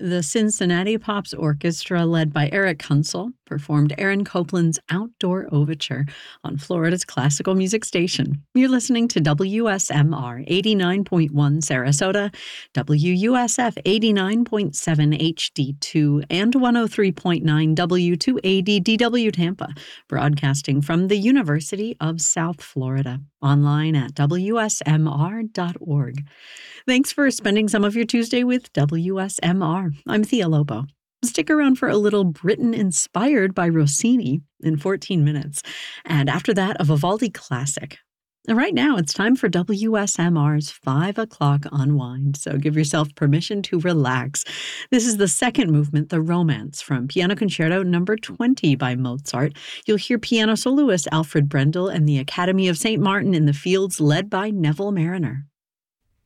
The Cincinnati Pops Orchestra, led by Eric Kunsel, performed Aaron Copland's Outdoor Overture on Florida's classical music station. You're listening to WSMR 89.1 Sarasota, WUSF 89.7 HD2, and 103.9 W2AD DW Tampa, broadcasting from the University of South Florida, online at WSMR.org. Thanks for spending some of your Tuesday with WSMR. I'm Thea Lobo. Stick around for a little Britain inspired by Rossini in 14 minutes, and after that, a Vivaldi classic. And right now, it's time for WSMR's 5 o'clock unwind, so give yourself permission to relax. This is the second movement, the Romance, from Piano Concerto No. 20 by Mozart. You'll hear piano soloist Alfred Brendel and the Academy of St. Martin in the Fields, led by Neville Mariner.